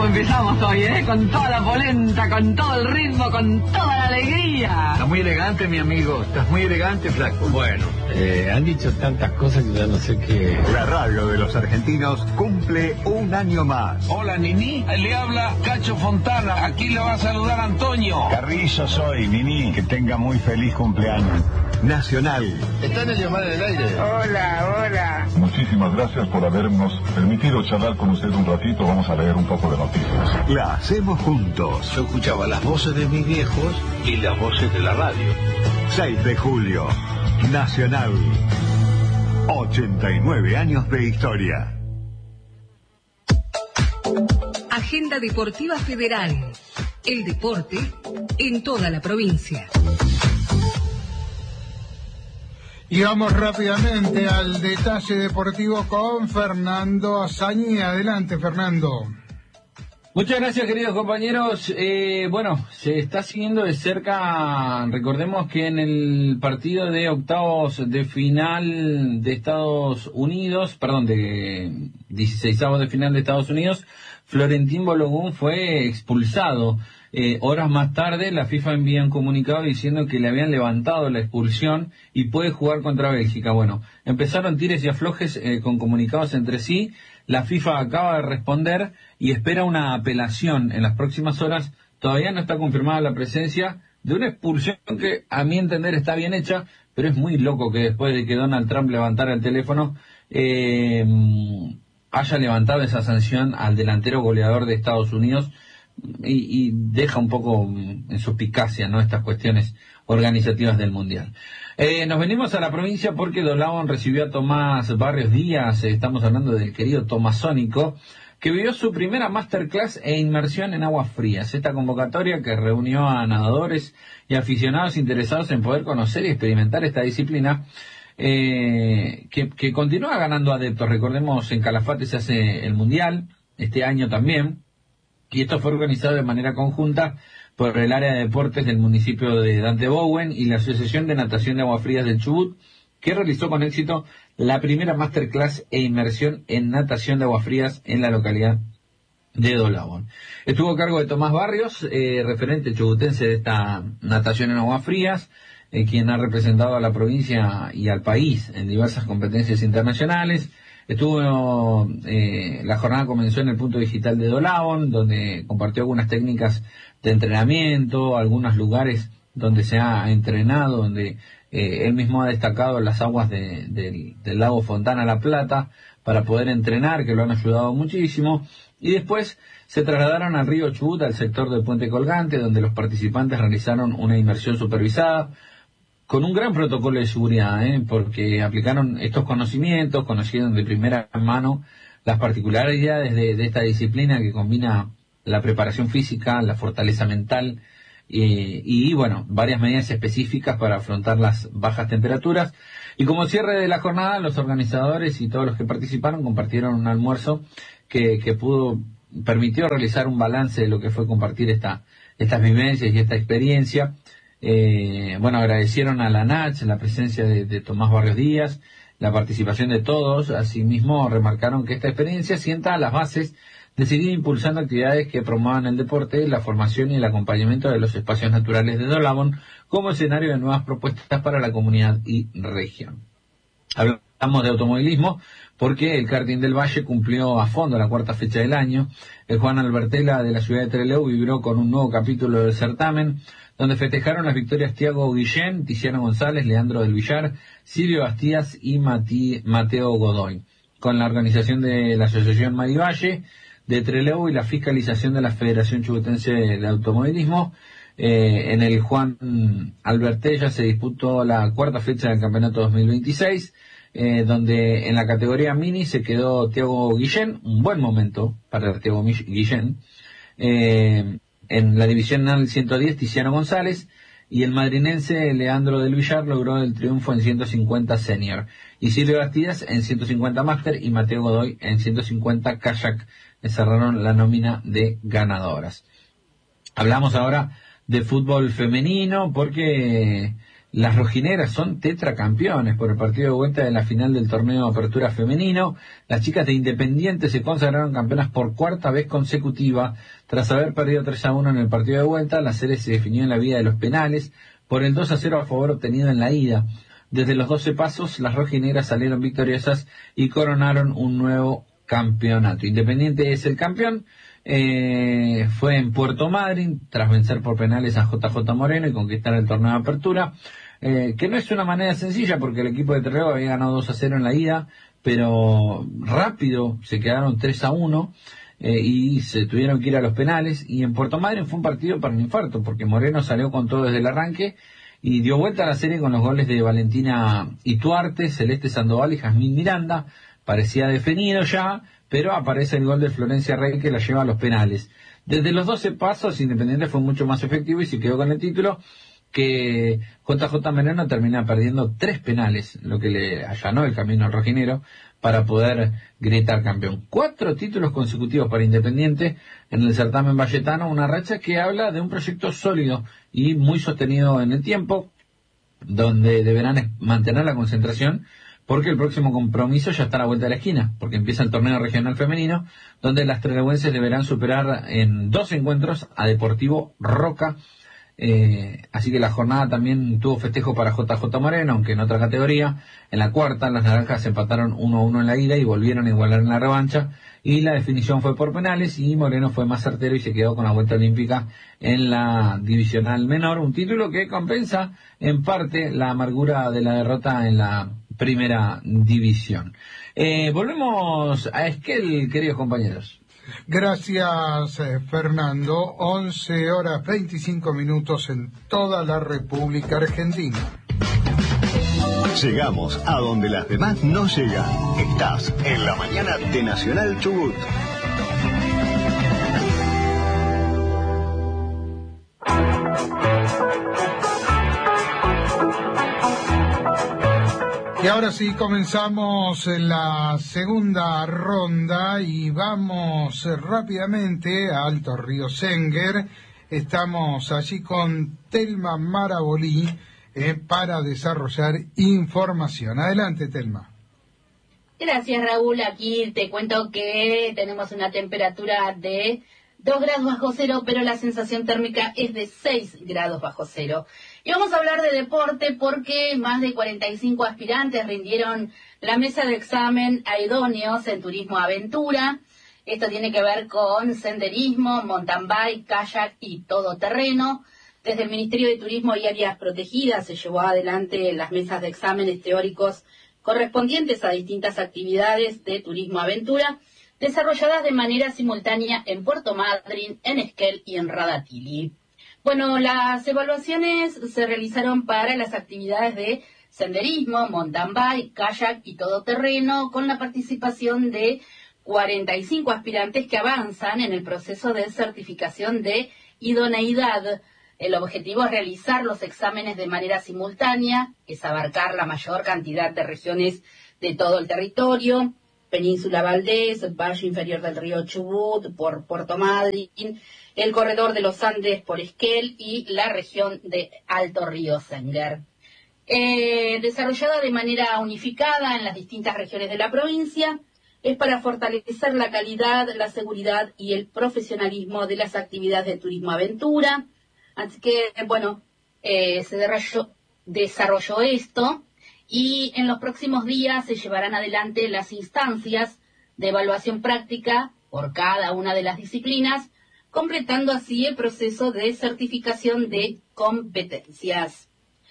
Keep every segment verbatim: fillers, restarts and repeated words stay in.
cómo empezamos hoy, ¿eh? Con toda la polenta, con todo el ritmo, con toda la alegría. Estás muy elegante, mi amigo. Estás muy elegante, flaco. Bueno, eh, han dicho tantas cosas que ya no sé qué... La radio de los argentinos cumple un año más. Hola, Nini. Le habla Cacho Fontana. Aquí le va a saludar Antonio. Carrillo soy, Nini. Que tenga muy feliz cumpleaños. Nacional. ¿Está en el llamado del aire? Hola, hola. Muchísimas gracias por habernos permitido charlar con usted un ratito. Vamos a leer un poco de noticias. La hacemos juntos. Yo escuchaba las voces de mis viejos y las voces de la radio. seis de julio. Nacional. ochenta y nueve años de historia. Agenda Deportiva Federal. El deporte en toda la provincia. Y vamos rápidamente al detalle deportivo con Fernando Azañi. Adelante, Fernando. Muchas gracias, queridos compañeros. Eh, bueno, se está siguiendo de cerca, recordemos que en el partido de octavos de final de Estados Unidos, perdón, de dieciseisavos de final de Estados Unidos, Florentín Balogun fue expulsado. Eh, horas más tarde, la FIFA envía un comunicado diciendo que le habían levantado la expulsión y puede jugar contra Bélgica. Bueno, empezaron tires y aflojes eh, con comunicados entre sí. La FIFA acaba de responder y espera una apelación en las próximas horas. Todavía no está confirmada la presencia de una expulsión que, a mi entender, está bien hecha, pero es muy loco que después de que Donald Trump levantara el teléfono, eh, haya levantado esa sanción al delantero goleador de Estados Unidos. Y, y deja un poco en suspicacia, ¿no?, estas cuestiones organizativas del Mundial. Eh, nos venimos a la provincia porque Dolaon recibió a Tomás Barrios Díaz, eh, estamos hablando del querido Tomasónico, que vivió su primera masterclass e inmersión en aguas frías. Esta convocatoria que reunió a nadadores y aficionados interesados en poder conocer y experimentar esta disciplina, eh, que, que continúa ganando adeptos. Recordemos, en Calafate se hace el Mundial, este año también, y esto fue organizado de manera conjunta por el área de deportes del municipio de Dante Bowen y la Asociación de Natación de Aguas Frías del Chubut, que realizó con éxito la primera masterclass e inmersión en natación de aguas frías en la localidad de Dolaon. Estuvo a cargo de Tomás Barrios, eh, referente chubutense de esta natación en aguas frías, eh, quien ha representado a la provincia y al país en diversas competencias internacionales. Estuvo, eh, la jornada comenzó en el punto digital de Dolaon, donde compartió algunas técnicas de entrenamiento, algunos lugares donde se ha entrenado, donde eh, él mismo ha destacado las aguas de, de, del lago Fontana La Plata para poder entrenar, que lo han ayudado muchísimo. Y después se trasladaron al río Chubut, al sector del Puente Colgante, donde los participantes realizaron una inmersión supervisada, con un gran protocolo de seguridad, ¿eh? Porque aplicaron estos conocimientos, conocieron de primera mano las particularidades de, de esta disciplina que combina la preparación física, la fortaleza mental eh, y, bueno, varias medidas específicas para afrontar las bajas temperaturas. Y como cierre de la jornada, los organizadores y todos los que participaron compartieron un almuerzo que, que pudo, permitió realizar un balance de lo que fue compartir esta, estas vivencias y esta experiencia. Eh, bueno, agradecieron a la Nach la presencia de, de Tomás Barrios Díaz, la participación de todos. Asimismo, remarcaron que esta experiencia sienta las bases de seguir impulsando actividades que promuevan el deporte, la formación y el acompañamiento de los espacios naturales de Dolaon como escenario de nuevas propuestas para la comunidad y región. Hablamos de automovilismo porque el karting del Valle cumplió a fondo la cuarta fecha del año. El Juan Albertela de la ciudad de Trelew vibró con un nuevo capítulo del certamen, donde festejaron las victorias Tiago Guillén, Tiziano González, Leandro del Villar, Silvio Bastías y Mati, Mateo Godoy, con la organización de la Asociación Marivalle de Trelew y la fiscalización de la Federación Chubutense de Automovilismo. Eh, en el Juan Albertella se disputó la cuarta fecha del campeonato dos mil veintiséis, eh, donde en la categoría mini se quedó Tiago Guillén, un buen momento para Tiago Guillén, eh, en la división ciento diez, Tiziano González, y el madrinense Leandro del Villar logró el triunfo en ciento cincuenta senior, y Silvio Bastías en ciento cincuenta master y Mateo Godoy en ciento cincuenta kayak, que cerraron la nómina de ganadoras. Hablamos ahora de fútbol femenino porque Las rojinegras son tetracampeones por el partido de vuelta de la final del torneo Apertura Femenino. Las chicas de Independiente se consagraron campeonas por cuarta vez consecutiva. Tras haber perdido tres a uno en el partido de vuelta, la serie se definió en la vía de los penales por el dos a cero a favor obtenido en la ida. Desde los doce pasos, las rojinegras salieron victoriosas y coronaron un nuevo campeonato. Independiente es el campeón. Eh, fue en Puerto Madryn, tras vencer por penales a J J Moreno y conquistar el torneo de apertura, eh, que no es una manera sencilla porque el equipo de Terreo había ganado dos a cero en la ida, pero rápido se quedaron tres a uno eh, y se tuvieron que ir a los penales. Y en Puerto Madryn fue un partido para un infarto porque Moreno salió con todo desde el arranque y dio vuelta a la serie con los goles de Valentina Ituarte, Celeste Sandoval y Jazmín Miranda. Parecía definido ya, pero aparece el gol de Florencia Rey que la lleva a los penales. Desde los doce pasos, Independiente fue mucho más efectivo y se quedó con el título, que J J Moreno termina perdiendo tres penales, lo que le allanó el camino al rojinero para poder gritar campeón. Cuatro títulos consecutivos para Independiente en el certamen valletano, una racha que habla de un proyecto sólido y muy sostenido en el tiempo, donde deberán mantener la concentración, porque el próximo compromiso ya está a la vuelta de la esquina, porque empieza el torneo regional femenino, donde las trelewenses deberán superar en dos encuentros a Deportivo Roca. Eh, así que la jornada también tuvo festejo para J J Moreno, aunque en otra categoría. En la cuarta, las naranjas empataron uno a uno en la ida y volvieron a igualar en la revancha, y la definición fue por penales, y Moreno fue más certero y se quedó con la vuelta olímpica en la divisional menor, un título que compensa en parte la amargura de la derrota en la primera división. Eh, volvemos a Esquel, queridos compañeros. Gracias, eh, Fernando. once horas veinticinco minutos en toda la República Argentina. Llegamos a donde las demás no llegan. Estás en la mañana de Nacional Chubut. Y ahora sí comenzamos la segunda ronda y vamos rápidamente a Alto Río Senguer. Estamos allí con Telma Marabolí eh, para desarrollar información. Adelante, Telma. Gracias, Raúl. Aquí te cuento que tenemos una temperatura de dos grados bajo cero, pero la sensación térmica es de seis grados bajo cero. Y vamos a hablar de deporte porque más de cuarenta y cinco aspirantes rindieron la mesa de examen a idóneos en turismo aventura. Esto tiene que ver con senderismo, mountain bike, kayak y todoterreno. Desde el Ministerio de Turismo y Áreas Protegidas se llevó adelante las mesas de exámenes teóricos correspondientes a distintas actividades de turismo aventura, desarrolladas de manera simultánea en Puerto Madryn, en Esquel y en Radatili. Bueno, las evaluaciones se realizaron para las actividades de senderismo, mountain bike, kayak y todoterreno, con la participación de cuarenta y cinco aspirantes que avanzan en el proceso de certificación de idoneidad. El objetivo es realizar los exámenes de manera simultánea, es abarcar la mayor cantidad de regiones de todo el territorio, Península Valdés, Valle Inferior del Río Chubut, por Puerto Madryn, el corredor de los Andes por Esquel y la región de Alto Río Senguer. Eh, desarrollada de manera unificada en las distintas regiones de la provincia, es para fortalecer la calidad, la seguridad y el profesionalismo de las actividades de turismo aventura. Así que, bueno, eh, se desarrolló, desarrolló esto. Y en los próximos días se llevarán adelante las instancias de evaluación práctica por cada una de las disciplinas, completando así el proceso de certificación de competencias.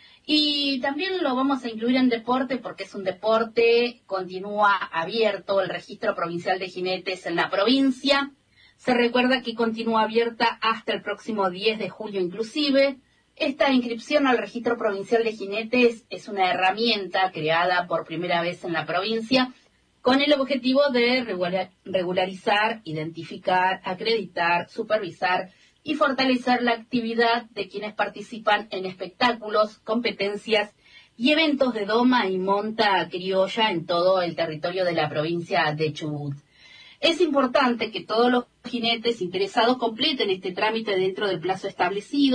Y también lo vamos a incluir en deporte porque es un deporte, continúa abierto el registro provincial de jinetes en la provincia. Se recuerda que continúa abierta hasta el próximo diez de julio inclusive. Esta inscripción al registro provincial de jinetes es una herramienta creada por primera vez en la provincia con el objetivo de regularizar, identificar, acreditar, supervisar y fortalecer la actividad de quienes participan en espectáculos, competencias y eventos de doma y monta criolla en todo el territorio de la provincia de Chubut. Es importante que todos los jinetes interesados completen este trámite dentro del plazo establecido.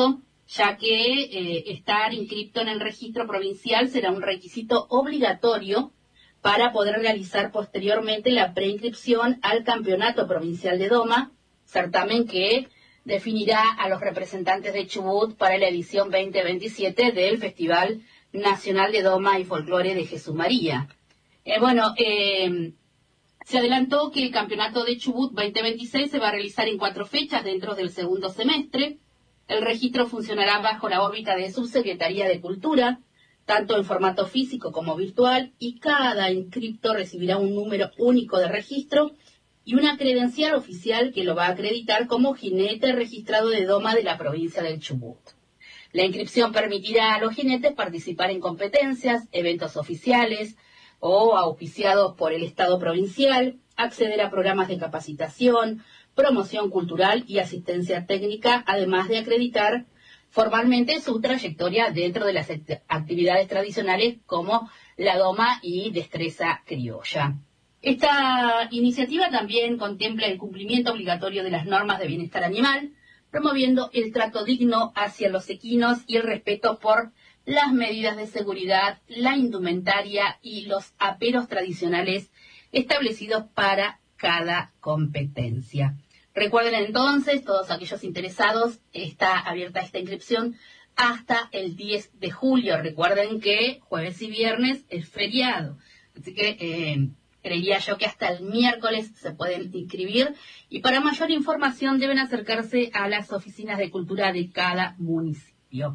ya que eh, estar inscripto en el registro provincial será un requisito obligatorio para poder realizar posteriormente la preinscripción al Campeonato Provincial de Doma, certamen que definirá a los representantes de Chubut para la edición veinte veintisiete del Festival Nacional de Doma y Folclore de Jesús María. Eh, bueno, eh, se adelantó que el Campeonato de Chubut veinte veintiséis se va a realizar en cuatro fechas dentro del segundo semestre. El registro funcionará bajo la órbita de Subsecretaría de Cultura, tanto en formato físico como virtual, y cada inscripto recibirá un número único de registro y una credencial oficial que lo va a acreditar como jinete registrado de Doma de la provincia del Chubut. La inscripción permitirá a los jinetes participar en competencias, eventos oficiales o auspiciados por el Estado provincial, acceder a programas de capacitación, promoción cultural y asistencia técnica, además de acreditar formalmente su trayectoria dentro de las actividades tradicionales como la doma y destreza criolla. Esta iniciativa también contempla el cumplimiento obligatorio de las normas de bienestar animal, promoviendo el trato digno hacia los equinos y el respeto por las medidas de seguridad, la indumentaria y los aperos tradicionales establecidos para cada competencia. Recuerden entonces, todos aquellos interesados, está abierta esta inscripción hasta el diez de julio. Recuerden que jueves y viernes es feriado, así que eh, creería yo que hasta el miércoles se pueden inscribir, y para mayor información deben acercarse a las oficinas de cultura de cada municipio.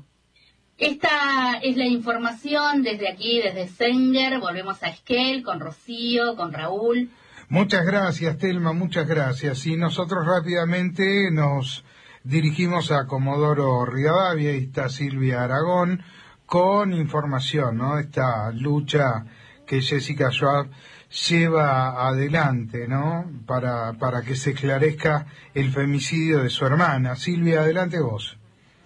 Esta es la información desde aquí, desde Senger. Volvemos a Esquel con Rocío, con Raúl. Muchas gracias, Telma, muchas gracias. Y nosotros rápidamente nos dirigimos a Comodoro Rivadavia, y está Silvia Aragón con información, ¿no? Esta lucha que Jessica Schwab lleva adelante, ¿no? Para, para que se esclarezca el femicidio de su hermana. Silvia, adelante vos.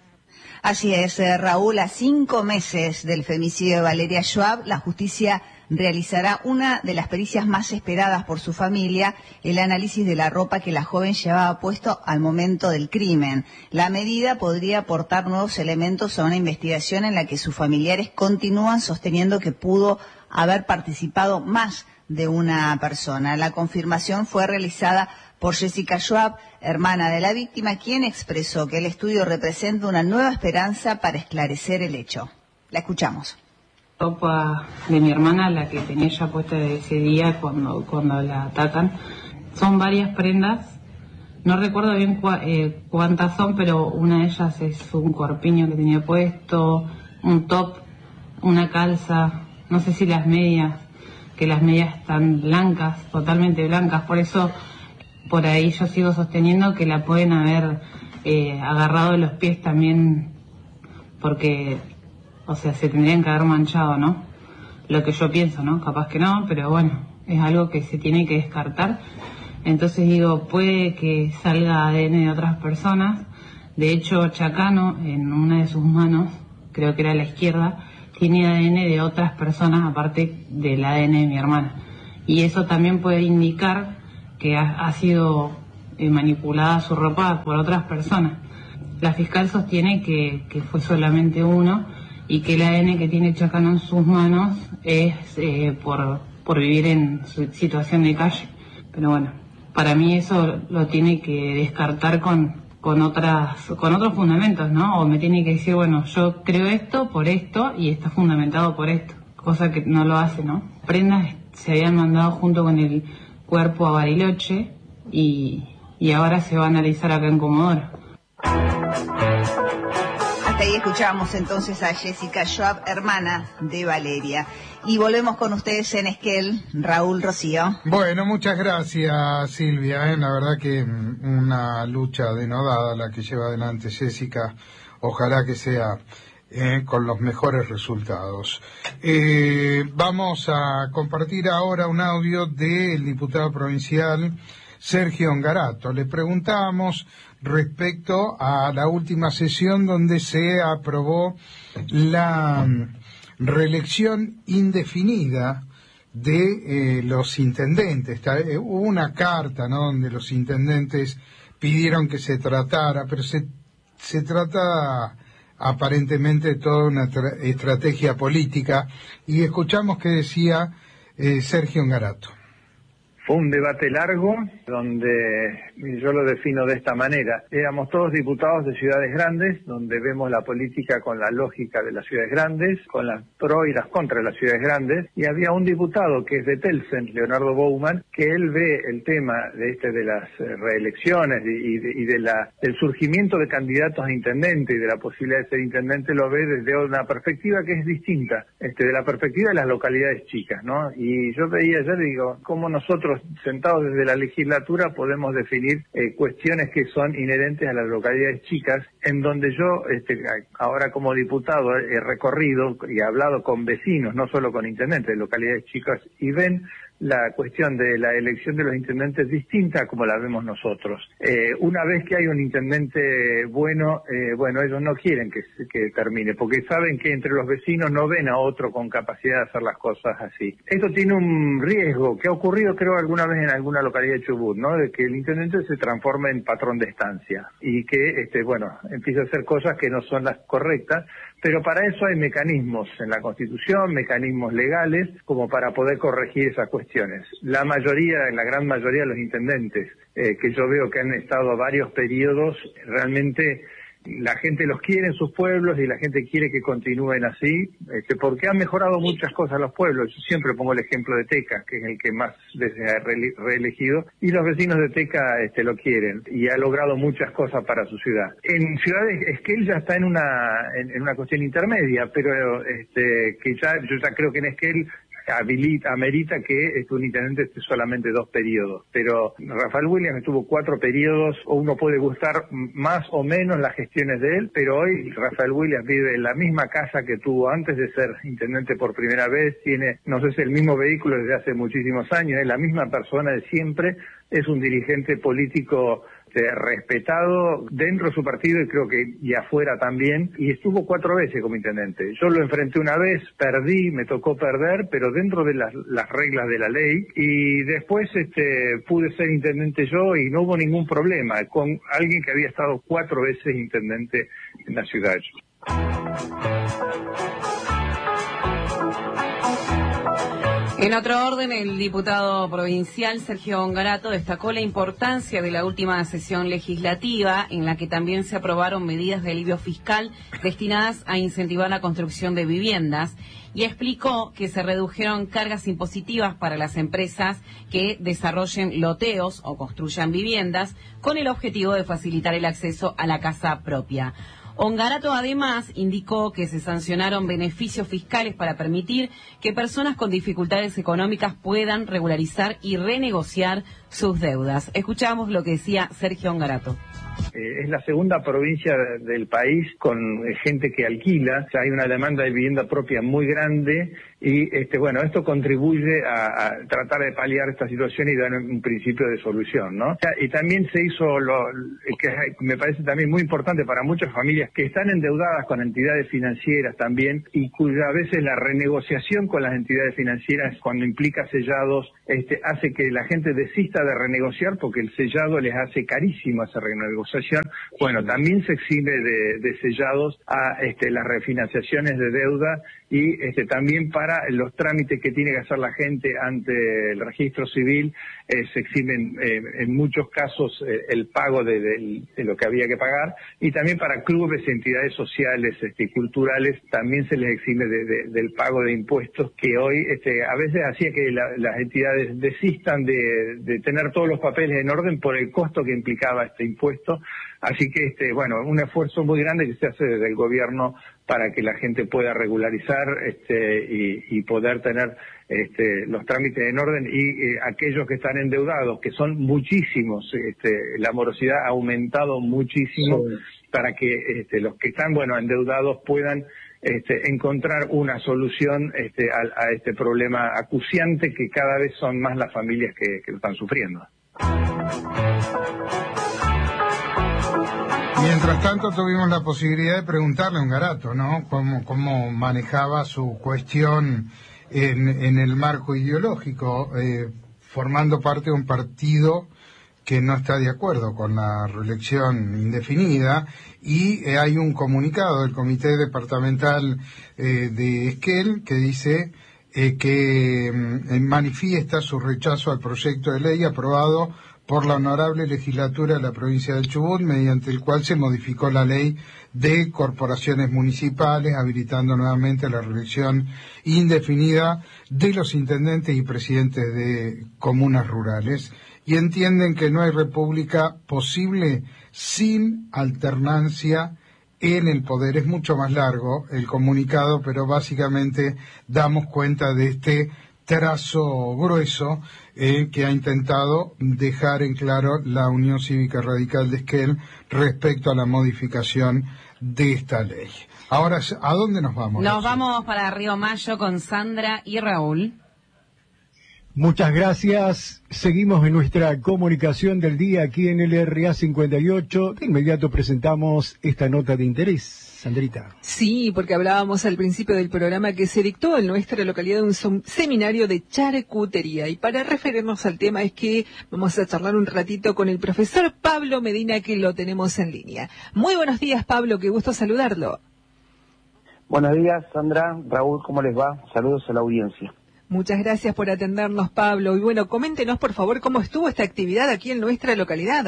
Así es, eh, Raúl, a cinco meses del femicidio de Valeria Schwab, la justicia realizará una de las pericias más esperadas por su familia, el análisis de la ropa que la joven llevaba puesto al momento del crimen. La medida podría aportar nuevos elementos a una investigación en la que sus familiares continúan sosteniendo que pudo haber participado más de una persona. La confirmación fue realizada por Jessica Schwab, hermana de la víctima, quien expresó que el estudio representa una nueva esperanza para esclarecer el hecho. La escuchamos. Ropa de mi hermana, la que tenía ella puesta ese día cuando, cuando la atacan, son varias prendas. No recuerdo bien cu eh, cuántas son, pero una de ellas es un corpiño que tenía puesto, un top, una calza, no sé si las medias, que las medias están blancas, totalmente blancas, por eso por ahí yo sigo sosteniendo que la pueden haber eh, agarrado de los pies también, porque, o sea, se tendrían que haber manchado, ¿no? Lo que yo pienso, ¿no? Capaz que no, pero bueno, es algo que se tiene que descartar. Entonces digo, puede que salga A D N de otras personas. De hecho, Chacano, en una de sus manos, creo que era la izquierda, tiene A D N de otras personas aparte del A D N de mi hermana. Y eso también puede indicar que ha, ha sido eh, manipulada su ropa por otras personas. La fiscal sostiene que, que fue solamente uno y que el A D N que tiene Chacano en sus manos es eh, por, por vivir en su situación de calle. Pero bueno, para mí eso lo tiene que descartar con, con, otras, con otros fundamentos, ¿no? O me tiene que decir, bueno, yo creo esto por esto y está fundamentado por esto, cosa que no lo hace, ¿no? Prendas se habían mandado junto con el cuerpo a Bariloche y, y ahora se va a analizar acá en Comodoro. Hasta ahí escuchamos entonces a Jessica Schwab, hermana de Valeria. Y volvemos con ustedes en Esquel, Raúl, Rocío. Bueno, muchas gracias, Silvia. ¿eh? La verdad que una lucha denodada la que lleva adelante Jessica. Ojalá que sea eh, con los mejores resultados. Eh, vamos a compartir ahora un audio del diputado provincial Sergio Ngarato. Le preguntamos respecto a la última sesión donde se aprobó la reelección indefinida de eh, los intendentes. Eh, hubo una carta, ¿no?, donde los intendentes pidieron que se tratara, pero se, se trata aparentemente toda una estrategia política, y escuchamos que decía eh, Sergio Ngarato. Fue un debate largo, donde yo lo defino de esta manera. Éramos todos diputados de ciudades grandes, donde vemos la política con la lógica de las ciudades grandes, con las pro y las contra de las ciudades grandes, y había un diputado que es de Telsen, Leonardo Bouman, que él ve el tema de este de las reelecciones y de, y de la del surgimiento de candidatos a intendente y de la posibilidad de ser intendente, lo ve desde una perspectiva que es distinta, este de la perspectiva de las localidades chicas, ¿no? Y yo veía ayer, digo, cómo nosotros sentados desde la legislatura podemos definir eh, cuestiones que son inherentes a las localidades chicas, en donde yo este, ahora como diputado he recorrido y he hablado con vecinos, no solo con intendentes de localidades chicas, y ven la cuestión de la elección de los intendentes distinta como la vemos nosotros. Eh, una vez que hay un intendente bueno, eh, bueno, ellos no quieren que, que termine, porque saben que entre los vecinos no ven a otro con capacidad de hacer las cosas así. Esto tiene un riesgo que ha ocurrido, creo, alguna vez en alguna localidad de Chubut, ¿no? De que el intendente se transforme en patrón de estancia y que, este, bueno, empiece a hacer cosas que no son las correctas. Pero para eso hay mecanismos en la Constitución, mecanismos legales, como para poder corregir esas cuestiones. La mayoría, en la gran mayoría de los intendentes, eh, que yo veo que han estado varios periodos, realmente la gente los quiere en sus pueblos y la gente quiere que continúen así, este, porque han mejorado muchas cosas los pueblos. Yo siempre pongo el ejemplo de Teca, que es el que más veces ha re reelegido, y los vecinos de Teca este, lo quieren, y ha logrado muchas cosas para su ciudad. En ciudades, Esquel ya está en una en, en una cuestión intermedia, pero este, que ya yo ya creo que en Esquel habilita, amerita que este, un intendente esté solamente dos periodos, pero Rafael Williams estuvo cuatro periodos, o uno puede gustar más o menos las gestiones de él, pero hoy Rafael Williams vive en la misma casa que tuvo antes de ser intendente por primera vez, tiene, no sé si el mismo vehículo desde hace muchísimos años, es la misma persona de siempre, es un dirigente político Este, respetado dentro de su partido y creo que y afuera también, y estuvo cuatro veces como intendente. Yo lo enfrenté una vez, perdí, me tocó perder, pero dentro de las, las reglas de la ley, y después este, pude ser intendente yo y no hubo ningún problema con alguien que había estado cuatro veces intendente en la ciudad. En otro orden, el diputado provincial Sergio Ngarato destacó la importancia de la última sesión legislativa, en la que también se aprobaron medidas de alivio fiscal destinadas a incentivar la construcción de viviendas, y explicó que se redujeron cargas impositivas para las empresas que desarrollen loteos o construyan viviendas, con el objetivo de facilitar el acceso a la casa propia. Ngarato además indicó que se sancionaron beneficios fiscales para permitir que personas con dificultades económicas puedan regularizar y renegociar sus deudas. Escuchamos lo que decía Sergio Ngarato. Eh, es la segunda provincia del país con eh, gente que alquila, o sea, hay una demanda de vivienda propia muy grande y este bueno, esto contribuye a, a tratar de paliar esta situación y dar un principio de solución, ¿no? O sea, y también se hizo lo que me parece también muy importante para muchas familias que están endeudadas con entidades financieras también y cuya veces la renegociación con las entidades financieras cuando implica sellados este hace que la gente desista de renegociar porque el sellado les hace carísimo esa renegociación. Bueno, también se exime de, de sellados a este, las refinanciaciones de deuda y este, también para los trámites que tiene que hacer la gente ante el registro civil, eh, se eximen eh, en muchos casos eh, el pago de, de, de lo que había que pagar, y también para clubes y entidades sociales este, y culturales también se les exime de, de, del pago de impuestos, que hoy este, a veces hacía que la, las entidades desistan de, de tener todos los papeles en orden por el costo que implicaba este impuesto. Así que, este, bueno, un esfuerzo muy grande que se hace desde el gobierno para que la gente pueda regularizar este, y, y poder tener este, los trámites en orden y eh, aquellos que están endeudados, que son muchísimos, este, la morosidad ha aumentado muchísimo sí. para que este, los que están, bueno, endeudados puedan este, encontrar una solución este, a, a este problema acuciante que cada vez son más las familias que, que lo están sufriendo. Mientras tanto tuvimos la posibilidad de preguntarle a Ngarato, ¿no? Cómo, cómo manejaba su cuestión en, en el marco ideológico, eh, formando parte de un partido que no está de acuerdo con la reelección indefinida, y eh, hay un comunicado del Comité Departamental eh, de Esquel que dice eh, que eh, manifiesta su rechazo al proyecto de ley aprobado por la honorable legislatura de la provincia del Chubut, mediante el cual se modificó la ley de corporaciones municipales, habilitando nuevamente la reelección indefinida de los intendentes y presidentes de comunas rurales, y entienden que no hay república posible sin alternancia en el poder. Es mucho más largo el comunicado, pero básicamente damos cuenta de este trazo grueso eh, que ha intentado dejar en claro la Unión Cívica Radical de Esquel respecto a la modificación de esta ley. Ahora, ¿a dónde nos vamos? Nos vamos para Río Mayo con Sandra y Raúl. Muchas gracias. Seguimos en nuestra comunicación del día aquí en el R A cincuenta y ocho. De inmediato presentamos esta nota de interés. Sandrita. Sí, porque hablábamos al principio del programa que se dictó en nuestra localidad un seminario de charcutería. Y para referirnos al tema es que vamos a charlar un ratito con el profesor Pablo Medina, que lo tenemos en línea. Muy buenos días, Pablo, qué gusto saludarlo. Buenos días, Sandra, Raúl, ¿cómo les va? Saludos a la audiencia. Muchas gracias por atendernos, Pablo. Y bueno, coméntenos, por favor, cómo estuvo esta actividad aquí en nuestra localidad.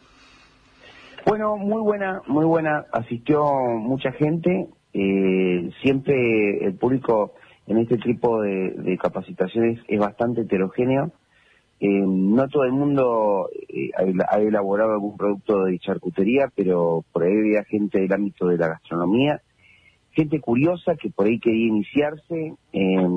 Bueno, muy buena, muy buena. Asistió mucha gente. Eh, siempre el público en este tipo de, de capacitaciones es bastante heterogéneo. Eh, no todo el mundo eh, ha elaborado algún producto de charcutería, pero por ahí había gente del ámbito de la gastronomía, gente curiosa que por ahí quería iniciarse. Eh,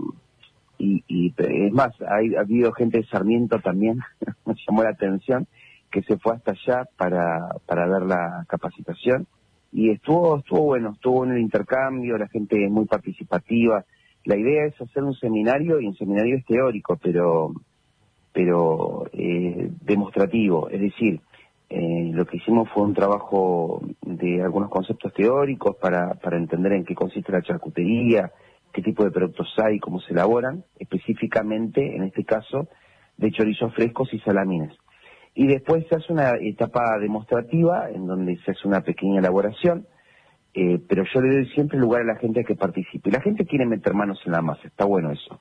y, y es más, hay, ha habido gente de Sarmiento también, me llamó la atención, que se fue hasta allá para, para ver la capacitación, y estuvo, estuvo bueno, estuvo en el intercambio, la gente es muy participativa. La idea es hacer un seminario, y un seminario es teórico, pero, pero eh, demostrativo, es decir, eh, lo que hicimos fue un trabajo de algunos conceptos teóricos para, para entender en qué consiste la charcutería, qué tipo de productos hay, cómo se elaboran, específicamente, en este caso, de chorizos frescos y salamines. Y después se hace una etapa demostrativa en donde se hace una pequeña elaboración, eh, pero yo le doy siempre lugar a la gente a que participe. La gente quiere meter manos en la masa, está bueno eso.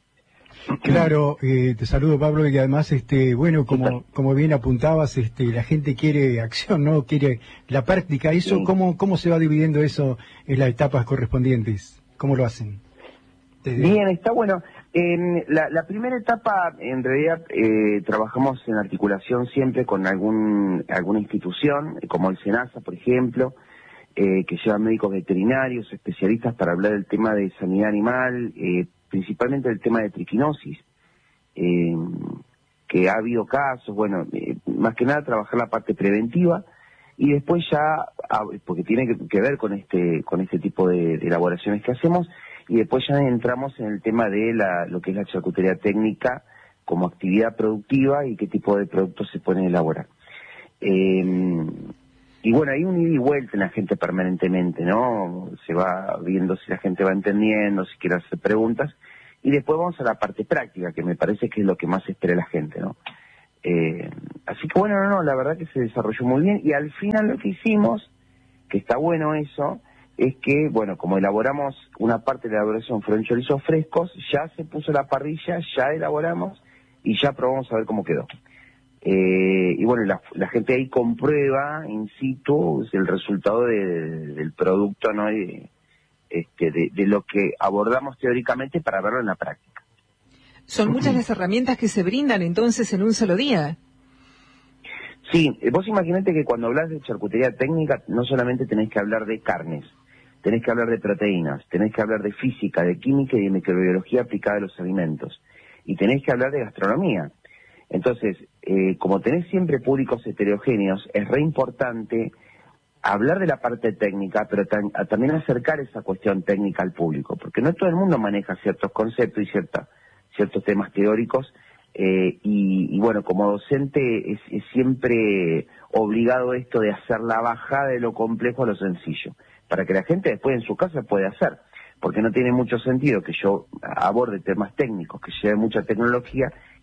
Claro, eh, te saludo, Pablo, y además, este, bueno, como como bien apuntabas, este, la gente quiere acción, ¿no? Quiere la práctica. Eso, sí. ¿cómo, cómo se va dividiendo eso en las etapas correspondientes? ¿Cómo lo hacen? Desde... Bien, está bueno. En la, la primera etapa, en realidad, eh, trabajamos en articulación siempre con algún alguna institución, como el SENASA, por ejemplo, eh, que lleva médicos veterinarios, especialistas para hablar del tema de sanidad animal, eh, principalmente el tema de triquinosis, eh, que ha habido casos, bueno, eh, más que nada trabajar la parte preventiva, y después ya, porque tiene que, que ver con este con este tipo de, de elaboraciones que hacemos, y después ya entramos en el tema de la, lo que es la charcutería técnica como actividad productiva y qué tipo de productos se pueden elaborar. Eh, y bueno, hay un ida y vuelta en la gente permanentemente, ¿no? Se va viendo si la gente va entendiendo, si quiere hacer preguntas, y después vamos a la parte práctica, que me parece que es lo que más espera la gente, ¿no? Eh, así que bueno, no, no, la verdad que se desarrolló muy bien, y al final lo que hicimos, que está bueno eso, es que, bueno, como elaboramos una parte de la elaboración fueron chorizos frescos, ya se puso la parrilla, ya elaboramos y ya probamos a ver cómo quedó. Eh, y bueno, la, la gente ahí comprueba in situ el resultado de, de, del producto, ¿no? De, este, de, de lo que abordamos teóricamente para verlo en la práctica. Son muchas las herramientas que se brindan entonces en un solo día. Sí, vos imaginate que cuando hablas de charcutería técnica no solamente tenés que hablar de carnes, tenés que hablar de proteínas, tenés que hablar de física, de química y de microbiología aplicada a los alimentos, y tenés que hablar de gastronomía. Entonces, eh, como tenés siempre públicos heterogéneos, es re importante hablar de la parte técnica, pero tan, a también acercar esa cuestión técnica al público, porque no todo el mundo maneja ciertos conceptos y cierta, ciertos temas teóricos, eh, y, y bueno, como docente es, es siempre obligado esto de hacer la bajada de lo complejo a lo sencillo, para que la gente después en su casa pueda hacer, porque no tiene mucho sentido que yo aborde temas técnicos, que lleve mucha tecnología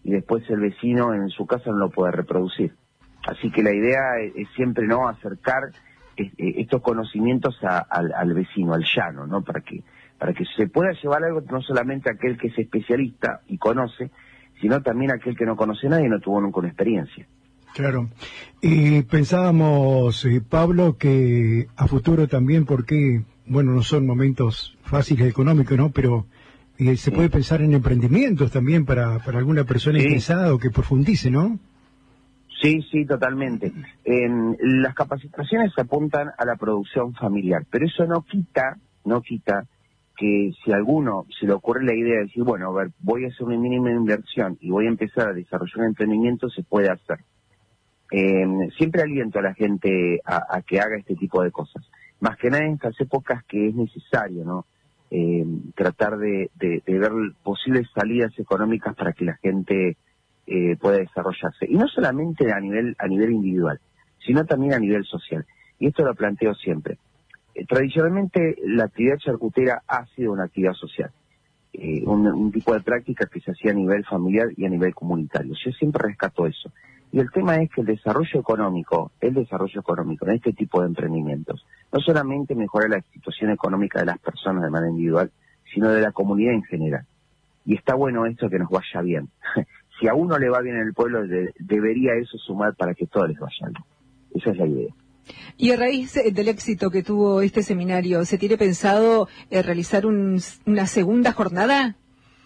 y después el vecino en su casa no lo puede reproducir. Así que la idea es, es siempre no acercar eh, estos conocimientos a, al, al vecino, al llano, ¿no? Para que para que se pueda llevar algo no solamente aquel que es especialista y conoce, sino también aquel que no conoce nada y no tuvo nunca una experiencia. Claro. Y pensábamos, eh, Pablo, que a futuro también, porque, bueno, no son momentos fáciles económicos, ¿no? Pero eh, se puede pensar en emprendimientos también para, para alguna persona Sí. interesada o que profundice, ¿no? Sí, sí, totalmente. En las capacitaciones apuntan a la producción familiar, pero eso no quita, no quita que si a alguno se le ocurre la idea de decir, bueno, a ver, voy a hacer una mínima inversión y voy a empezar a desarrollar un emprendimiento, se puede hacer. Eh, siempre aliento a la gente a, a que haga este tipo de cosas. Más que nada en estas épocas que es necesario, ¿no? Eh, tratar de, de, de ver posibles salidas económicas para que la gente eh, pueda desarrollarse. Y no solamente a nivel, a nivel individual, sino también a nivel social. Y esto lo planteo siempre. Eh, tradicionalmente la actividad charcutera ha sido una actividad social. Eh, un, un tipo de práctica que se hacía a nivel familiar y a nivel comunitario. Yo siempre rescato eso. Y el tema es que el desarrollo económico, el desarrollo económico en este tipo de emprendimientos, no solamente mejora la situación económica de las personas de manera individual, sino de la comunidad en general. Y está bueno esto que nos vaya bien. Si a uno le va bien en el pueblo, de, debería eso sumar para que todos les vaya bien. Esa es la idea. Y a raíz del éxito que tuvo este seminario, ¿se tiene pensado eh, realizar un, una segunda jornada?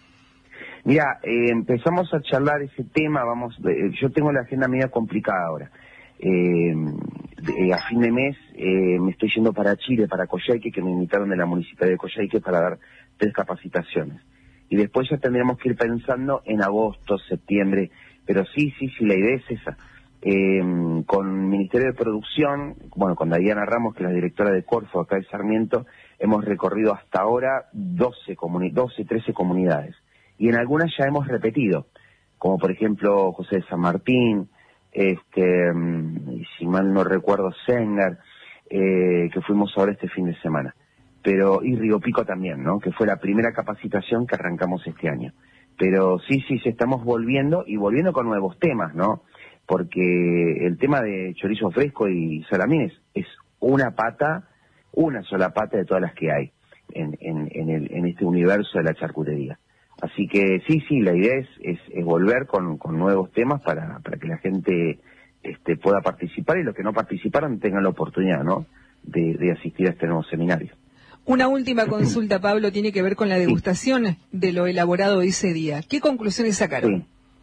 Mira, eh, empezamos a charlar ese tema, vamos, eh, yo tengo la agenda media complicada ahora. Eh, de, a fin de mes eh, me estoy yendo para Chile, para Coyhaique, que me invitaron de la Municipalidad de Coyhaique para dar tres capacitaciones. Y después ya tendríamos que ir pensando en agosto, septiembre, pero sí, sí, sí, la idea es esa. Eh, con el Ministerio de Producción, bueno, con Diana Ramos, que es la directora de Corfo acá de Sarmiento, hemos recorrido hasta ahora doce, comuni- doce trece comunidades. Y en algunas ya hemos repetido, como por ejemplo José de San Martín, este, si mal no recuerdo, Sengar, eh, que fuimos ahora este fin de semana. Pero, y Río Pico también, ¿no? Que fue la primera capacitación que arrancamos este año. Pero sí, sí, sí, estamos volviendo, y volviendo con nuevos temas, ¿no? Porque el tema de chorizo fresco y salamines es una pata, una sola pata de todas las que hay en, en, en, el, en este universo de la charcutería. Así que sí, sí, la idea es, es, es volver con, con nuevos temas para, para que la gente este, pueda participar y los que no participaron tengan la oportunidad, ¿no? De, de asistir a este nuevo seminario. Una última consulta, Pablo, tiene que ver con la degustación sí. de lo elaborado ese día. ¿Qué conclusiones sacaron? Sí.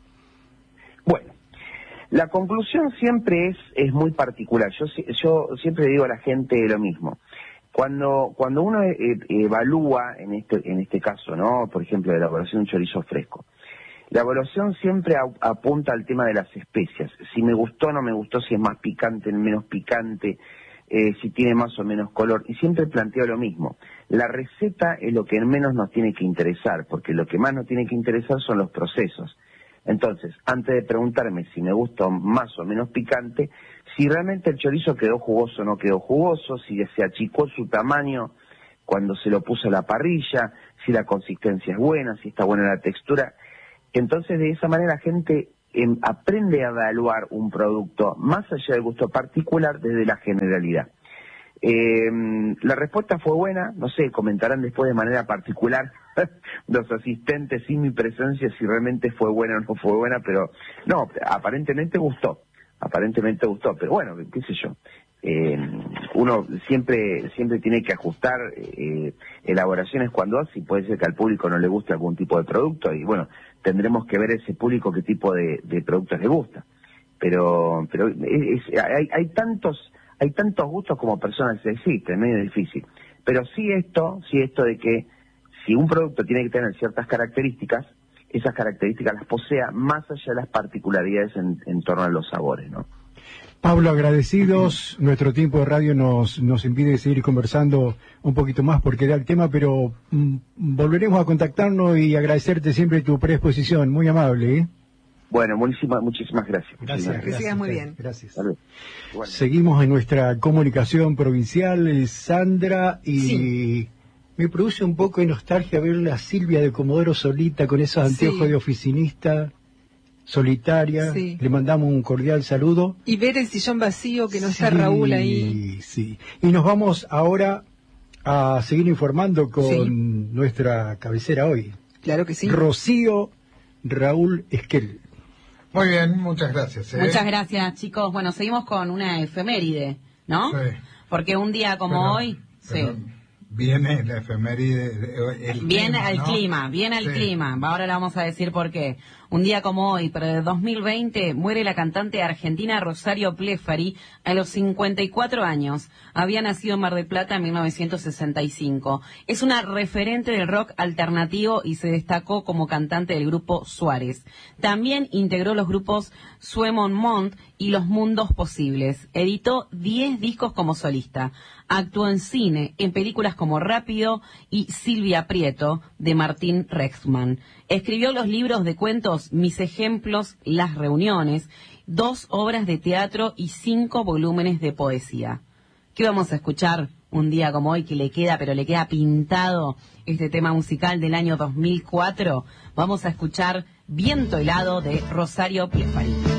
Bueno, la conclusión siempre es, es muy particular. Yo, yo siempre digo a la gente lo mismo. Cuando cuando uno eh, evalúa, en este en este caso, ¿no? Por ejemplo, la elaboración de un chorizo fresco, la evaluación siempre a, apunta al tema de las especias. Si me gustó o no me gustó, si es más picante, menos picante, eh, si tiene más o menos color. Y siempre planteo lo mismo. La receta es lo que menos nos tiene que interesar, porque lo que más nos tiene que interesar son los procesos. Entonces, antes de preguntarme si me gusta más o menos picante, si realmente el chorizo quedó jugoso o no quedó jugoso, si se achicó su tamaño cuando se lo puso a la parrilla, si la consistencia es buena, si está buena la textura. Entonces, de esa manera la gente eh, aprende a evaluar un producto más allá del gusto particular desde la generalidad. Eh, la respuesta fue buena, no sé, comentarán después de manera particular los asistentes sin mi presencia si realmente fue buena o no fue buena, pero no, aparentemente gustó, aparentemente gustó, pero bueno, qué sé yo, eh, uno siempre siempre tiene que ajustar eh, elaboraciones cuando hace, y puede ser que al público no le guste algún tipo de producto, y bueno, tendremos que ver ese público qué tipo de, de productos le gusta, pero pero es, es, hay, hay tantos hay tantos gustos como personas que existen, es medio difícil, pero sí esto, sí esto de que si un producto tiene que tener ciertas características, esas características las posea más allá de las particularidades en, en torno a los sabores, ¿no? Pablo, agradecidos. Nuestro tiempo de radio nos, nos impide seguir conversando un poquito más porque da el tema, pero mm, volveremos a contactarnos y agradecerte siempre tu predisposición. Muy amable, ¿eh? Bueno, muchísimas, muchísimas gracias. Gracias, muchísimas que sigas muy bien. Gracias. Bueno. Seguimos en nuestra comunicación provincial, Sandra, y... Sí. Me produce un poco de nostalgia ver a Silvia de Comodoro solita con esos anteojos sí. de oficinista. solitaria. Sí. Le mandamos un cordial saludo. Y ver el sillón vacío, que no está sí, Raúl ahí. Sí, y nos vamos ahora a seguir informando con sí. nuestra cabecera hoy. Claro que sí. Rocío Raúl Esquel. Muy bien, muchas gracias. ¿eh? Muchas gracias, chicos. Bueno, seguimos con una efeméride, ¿no? Sí. Porque un día como pero, hoy... Pero sí. Viene la efeméride... El viene clima, al ¿no? clima, viene al sí. clima. Ahora le vamos a decir por qué. Un día como hoy, pero de dos mil veinte, muere la cantante argentina Rosario Plefari a los cincuenta y cuatro años. Había nacido en Mar del Plata en mil novecientos sesenta y cinco. Es una referente del rock alternativo y se destacó como cantante del grupo Suárez. También integró los grupos Suemon Mont y Los Mundos Posibles. Editó diez discos como solista. Actuó en cine, en películas como Rápido y Silvia Prieto, de Martín Rexman. Escribió los libros de cuentos Mis Ejemplos, Las Reuniones, dos obras de teatro y cinco volúmenes de poesía. ¿Qué vamos a escuchar un día como hoy que le queda, pero le queda pintado este tema musical del año dos mil cuatro? Vamos a escuchar Viento Helado de Rosario Plefari.